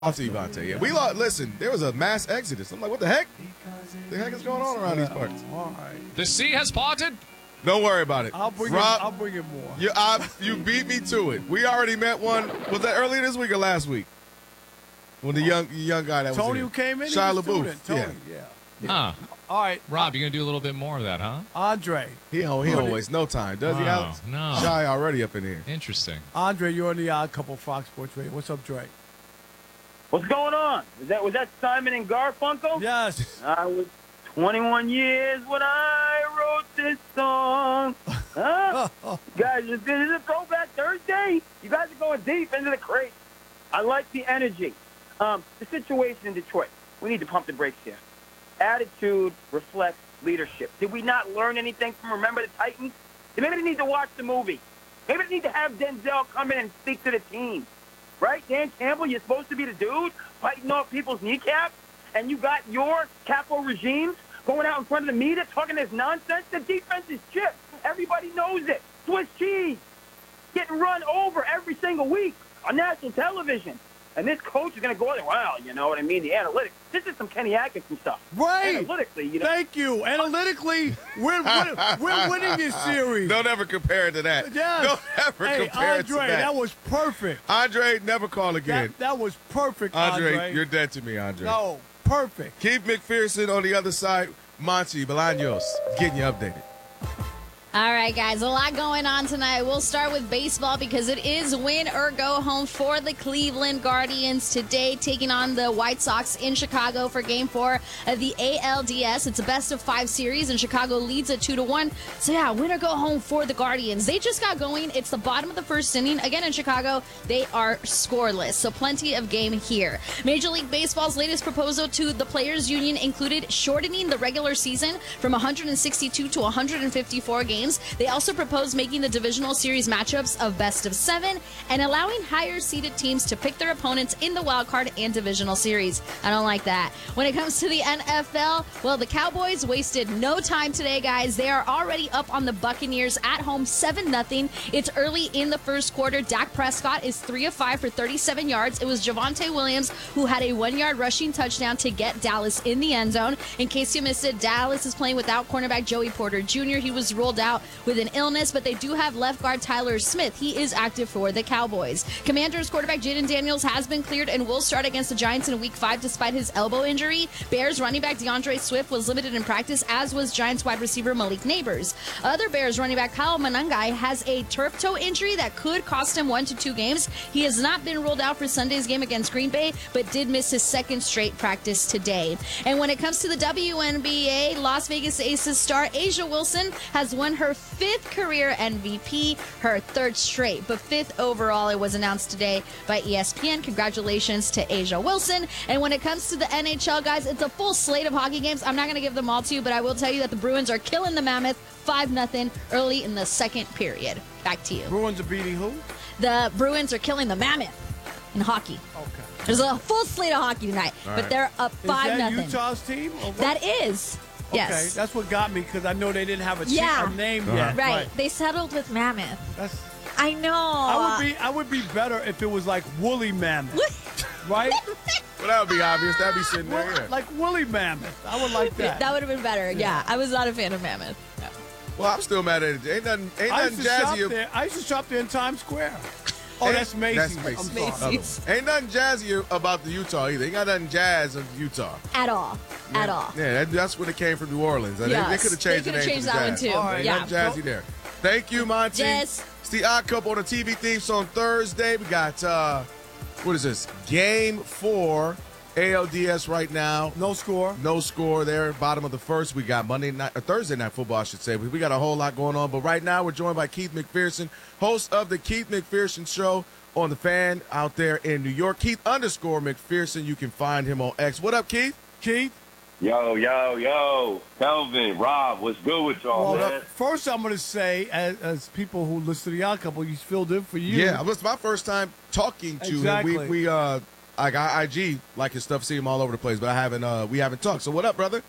I'll see Vontae. Yeah, we lost. Listen, there was a mass exodus. I'm like, what the heck? The heck is going on around these parts? All right. The sea has parted. Don't worry about it. I'll bring it more. You beat me to it. We already met one. Was that earlier this week or last week? When the young guy that Tony was who came in, Shia LaBeouf. Tony, yeah. Huh. All right, Rob, you're gonna do a little bit more of that, huh? Andre. He don't waste no time, does he, Alex? No. Shy already up in here. Interesting. Andre, you're on the Odd Couple Fox Sports Radio. What's up, Dre? What's going on? Was that Simon and Garfunkel? Yes. I was 21 years when I wrote this song. Huh? Guys, this is a throwback Thursday. You guys are going deep into the crate. I like the energy. The situation in Detroit. We need to pump the brakes here. Attitude reflects leadership. Did we not learn anything from Remember the Titans? Maybe they need to watch the movie. Maybe they need to have Denzel come in and speak to the team. Right? Dan Campbell, you're supposed to be the dude fighting off people's kneecaps, and you got your capo regimes going out in front of the media talking this nonsense. The defense is chipped. Everybody knows it. Swiss cheese. Getting run over every single week on national television. And this coach is going to go in, well, you know what I mean, the analytics. This is some Kenny Atkinson stuff. Right. Analytically, you know. Thank you. Analytically, we're winning this series. Don't ever compare it to that. Yes. Don't ever compare it to Andre, that was perfect. Andre, never call again. That was perfect, Andre. You're dead to me, Andre. No, perfect. Keith McPherson on the other side. Monty Bolaños getting you updated. All right, guys, a lot going on tonight. We'll start with baseball because it is win or go home for the Cleveland Guardians today, taking on the White Sox in Chicago for Game 4 of the ALDS. It's a best-of-5 series, and Chicago leads at 2-1. So, yeah, win or go home for the Guardians. They just got going. It's the bottom of the first inning. Again, in Chicago, they are scoreless, so plenty of game here. Major League Baseball's latest proposal to the Players Union included shortening the regular season from 162 to 154 games. They also proposed making the divisional series matchups of best of 7 and allowing higher seeded teams to pick their opponents in the wild card and divisional series. I don't like that. When it comes to the NFL, well, the Cowboys wasted no time today, guys. They are already up on the Buccaneers at home 7-0. It's early in the first quarter. Dak Prescott is 3 of 5 for 37 yards. It was Javonte Williams who had a 1-yard rushing touchdown to get Dallas in the end zone. In case you missed it, Dallas is playing without cornerback Joey Porter Jr. He was ruled out with an illness, but they do have left guard Tyler Smith. He is active for the Cowboys. Commanders quarterback Jaden Daniels has been cleared and will start against the Giants in Week 5 despite his elbow injury. Bears running back DeAndre Swift was limited in practice, as was Giants wide receiver Malik Neighbors. Other Bears running back Kyle Monangai has a turf toe injury that could cost him 1 to 2 games. He has not been ruled out for Sunday's game against Green Bay, but did miss his second straight practice today. And when it comes to the WNBA, Las Vegas Aces star A'ja Wilson has won her 5th career MVP, her 3rd straight, but 5th overall. It was announced today by ESPN. Congratulations to A'ja Wilson. And when it comes to the NHL, guys, it's a full slate of hockey games. I'm not going to give them all to you, but I will tell you that the Bruins are killing the Mammoth 5-0 early in the second period. Back to you. Bruins are beating who? The Bruins are killing the Mammoth in hockey. Okay. There's a full slate of hockey tonight, but they're up 5-0. Is that Utah's team? That is. Yes. Okay, that's what got me because I know they didn't have a name yet. Right. They settled with Mammoth. I know. I would be better if it was like Woolly Mammoth, right? Well, that would be obvious. That'd be sitting there. Yeah. Like Woolly Mammoth. I would like that. That would have been better. Yeah. I was not a fan of Mammoth. No. Well, I'm still mad at it. Ain't nothing jazzy. I used to shop there in Times Square. Oh, that's Macy's. That's Macy's. Ain't nothing jazzy about the Utah either. Ain't got nothing jazz of Utah. At all. Yeah. At all. Yeah, that's when it came from New Orleans. Yes. They could have changed the name to that one, too. Right. Yeah. Nothing jazzy there. Thank you, Monty. Yes. It's the Odd Couple on the TV theme song Thursday. We got, what is this? Game 4 ALDS right now. No score. No score there. Bottom of the first. We got Thursday night football, I should say. We got a whole lot going on. But right now we're joined by Keith McPherson, host of the Keith McPherson Show on the Fan out there in New York. Keith_McPherson. You can find him on X. What up, Keith? Keith? Yo. Kelvin, Rob, what's good with y'all, man? First, I'm going to say, as people who listen to the Odd Couple, he's filled in for you. Yeah, it was my first time talking to him. We I got IG, like his stuff, see him all over the place, but we haven't talked. So what up, brother?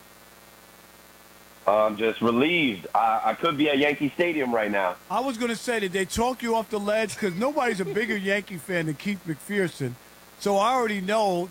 I'm just relieved. I could be at Yankee Stadium right now. I was going to say, did they talk you off the ledge? Because nobody's a bigger Yankee fan than Keith McPherson. So I already know